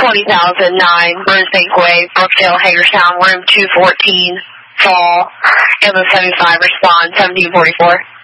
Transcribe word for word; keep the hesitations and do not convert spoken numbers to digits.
twenty thousand nine, Rosebank Way, Brookdale, Hagerstown, room two fourteen, fall, ambulance seventy-five, respond, seventeen forty-four.